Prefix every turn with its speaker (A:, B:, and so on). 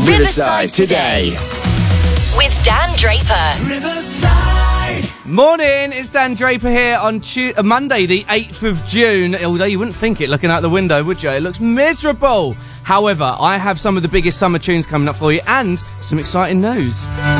A: Riverside Today
B: with Dan Draper.
C: Riverside.
D: Morning, it's Dan Draper here on Monday the 8th of June. Although you wouldn't think it looking out the window, would you? It looks miserable. However, I have some of the biggest summer tunes coming up for you and some exciting news.